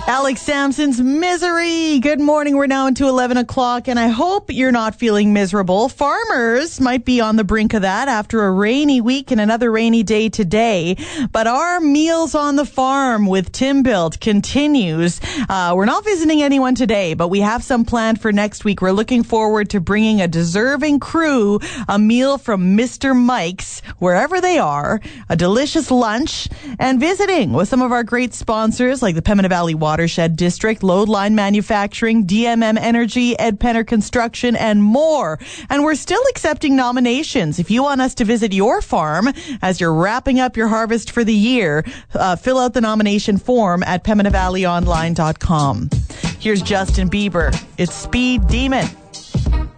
Alex Sampson's Misery. Good morning. We're now into 11 o'clock, and I hope you're not feeling miserable. Farmers might be on the brink of that after a rainy week and another rainy day today. But our Meals on the Farm with Tim Built continues. We're not visiting anyone today, but we have some planned for next week. We're looking forward to bringing a deserving crew a meal from Mr. Mike's, wherever they are, a delicious lunch, and visiting with some of our great sponsors like the Pembina Valley Watershed District, Loadline Manufacturing, DMM Energy, Ed Penner Construction, and more. And we're still accepting nominations. If you want us to visit your farm as you're wrapping up your harvest for the year, fill out the nomination form at PembinaValleyOnline.com. Here's Justin Bieber. It's Speed Demon.